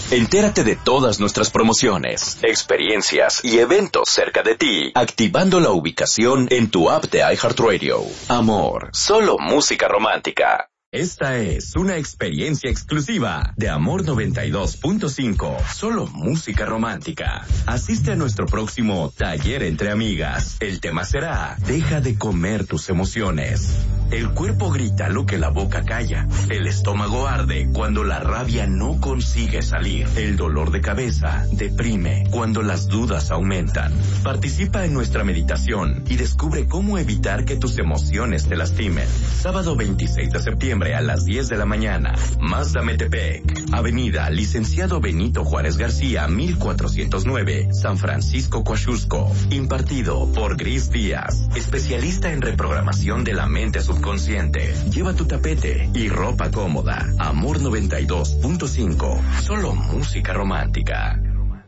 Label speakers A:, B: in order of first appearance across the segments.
A: Entérate de todas nuestras promociones, experiencias y eventos cerca de ti, activando la ubicación en tu app de iHeartRadio. Amor, solo música romántica. Esta es una experiencia exclusiva de Amor 92.5, solo música romántica. Asiste a nuestro próximo taller entre amigas. El tema será: deja de comer tus emociones. El cuerpo grita lo que la boca calla. El estómago arde cuando la rabia no consigue salir. El dolor de cabeza deprime cuando las dudas aumentan. Participa en nuestra meditación y descubre cómo evitar que tus emociones te lastimen. Sábado 26 de septiembre a las 10 de la mañana. Mazda Metepec, Avenida Licenciado Benito Juárez García, 1409, San Francisco, Coaxusco. Impartido por Gris Díaz, especialista en reprogramación de la mente subconsciente. Lleva tu tapete y ropa cómoda. Amor 92.5, solo música romántica.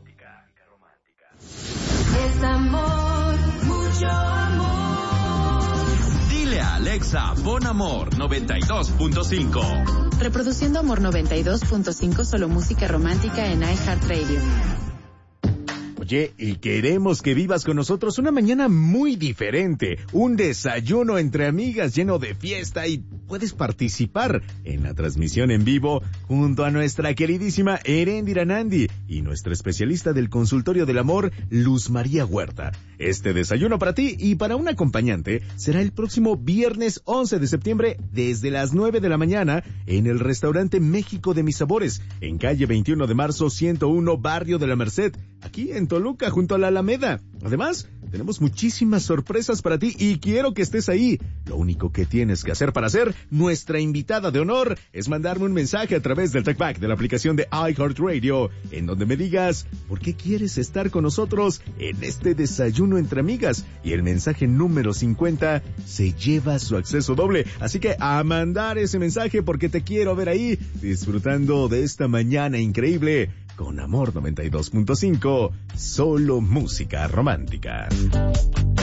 B: Es amor, mucho amor.
A: Dile a Alexa, pon Amor 92.5.
C: Reproduciendo Amor 92.5, solo música romántica en iHeartRadio.
D: Oye, y queremos que vivas con nosotros una mañana muy diferente, un desayuno entre amigas lleno de fiesta, y puedes participar en la transmisión en vivo junto a nuestra queridísima Eréndira Nandi y nuestra especialista del consultorio del amor, Luz María Huerta. Este desayuno para ti y para un acompañante será el próximo viernes 11 de septiembre desde las 9 de la mañana en el restaurante México de Mis Sabores, en calle 21 de marzo 101, Barrio de la Merced, aquí en Toluca, junto a la Alameda. Además, tenemos muchísimas sorpresas para ti y quiero que estés ahí. Lo único que tienes que hacer para ser nuestra invitada de honor es mandarme un mensaje a través del TalkBack de la aplicación de iHeartRadio, en donde me digas por qué quieres estar con nosotros en este desayuno entre amigas, y el mensaje número 50 se lleva su acceso doble. Así que a mandar ese mensaje, porque te quiero ver ahí disfrutando de esta mañana increíble con Amor 92.5, solo música romántica.